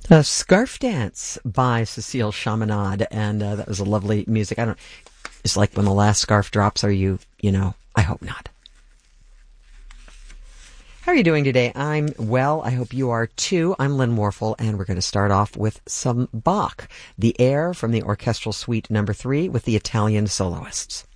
Scarf Dance by Cecile Chaminade, and that was a lovely music. It's like when the last scarf drops, I hope not. How are you doing today? I'm well. I hope you are too. I'm Lynn Warfel, and we're going to start off with some Bach, the air from the Orchestral Suite No. 3 with the Italian soloists.